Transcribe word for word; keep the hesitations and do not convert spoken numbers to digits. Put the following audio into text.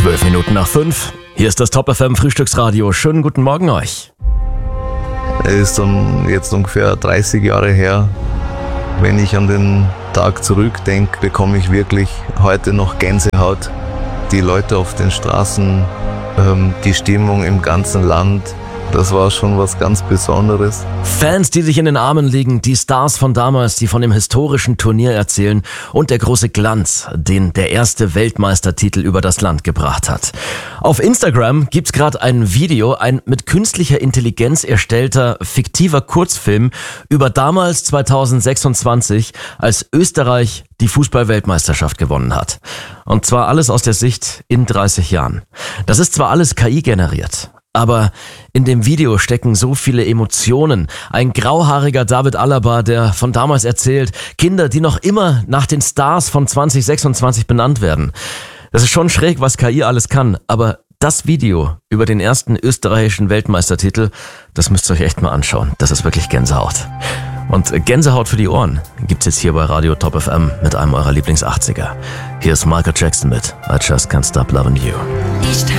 Zwölf Minuten nach fünf. Hier ist das Top F M Frühstücksradio. Schönen guten Morgen euch. Es ist dann jetzt ungefähr dreißig Jahre her. Wenn ich an den Tag zurückdenke, bekomme ich wirklich heute noch Gänsehaut. Die Leute auf den Straßen, die Stimmung im ganzen Land, das war schon was ganz Besonderes. Fans, die sich in den Armen liegen, die Stars von damals, die von dem historischen Turnier erzählen und der große Glanz, den der erste Weltmeistertitel über das Land gebracht hat. Auf Instagram gibt's gerade ein Video, ein mit künstlicher Intelligenz erstellter fiktiver Kurzfilm über damals zweitausendsechsundzwanzig, als Österreich die Fußball-Weltmeisterschaft gewonnen hat. Und zwar alles aus der Sicht in dreißig Jahren. Das ist zwar alles K I generiert, aber in dem Video stecken so viele Emotionen. Ein grauhaariger David Alaba, der von damals erzählt, Kinder, die noch immer nach den Stars von zwanzig sechsundzwanzig benannt werden. Das ist schon schräg, was K I alles kann, aber das Video über den ersten österreichischen Weltmeistertitel, das müsst ihr euch echt mal anschauen. Das ist wirklich Gänsehaut. Und Gänsehaut für die Ohren gibt's jetzt hier bei Radio Top F M mit einem eurer Lieblings-achtziger. Hier ist Michael Jackson mit I Just Can't Stop Loving You.